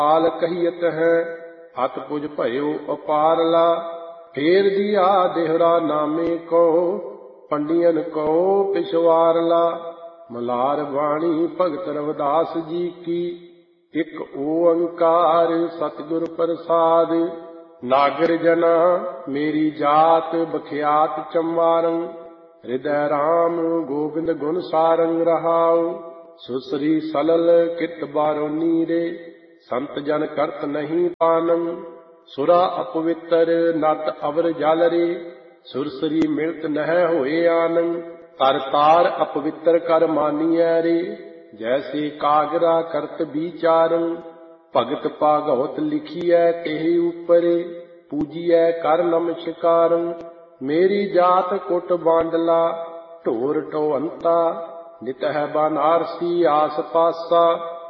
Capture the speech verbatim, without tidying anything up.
ਹਾਲ ਕਹੀਤ ਹੈ ਅਤ ਕੁਝ ਭਇਓ ਅਪਾਰਲਾ। ਫੇਰ ਦੀਆ ਦੇਹਰਾ ਨਾਮੇ ਕੋ ਪੰਡੀਅਨ ਕੋ ਪਿਛਵਾਰਲਾ। ਮਲਾਰ ਬਾਣੀ ਭਗਤ ਰਵਿਦਾਸ ਜੀ ਕੀ ਇਕ ਓੰਕਾਰ ਸਤਿਗੁਰ ਪ੍ਰਸਾਦ। ਨਾਗਰ ਜਨਾ ਮੇਰੀ ਜਾਤ ਬਖਿਆਤ ਚੰਵਾਰੰ ਹਿਰਦੈ ਰਾਮ ਗੋਬਿੰਦ ਗੁਣ ਸਾਰੰਗ ਰਹਾਉ। ਸੁਸਰੀ ਸਲਲ ਕਿਤ ਬਾਰੋਨੀ ਰੇ ਸੰਤ ਜਨ ਕਰਤ ਨਹੀਂ ਪਾਨੰ। ਸੁਰਾ ਅਪਵਿੱਤਰ ਨਤ ਅਵਰ ਜਲ ਰੇ ਸੁਰਸਰੀ ਮਿਲਤ ਨਹਿ ਹੋਏ ਆਨੰ। ਤਰ ਤਾਰ ਅਪਵਿੱਤਰ ਕਰ ਮਾਨੀਐ ਰੇ ਜੈਸੇ ਕਾਗਰਾ ਕਰਤ ਵਿਚਾਰੰ। ਭਗਤ ਭਾਗਵਤ ਲਿਖੀਐ ਤੇਹਿ ਉਪਰੇ ਪੂਜੀਐ ਕਰ ਨਮਸਕਾਰੰ। ਮੇਰੀ ਜਾਤ ਕੁਟ ਬਾਂਡਲਾ ਢੋਰ ਢੋਅੰਤਾ ਨਿਤ ਹੈ ਬਨਾਰਸੀ ਆਸ ਪਾਸਾ।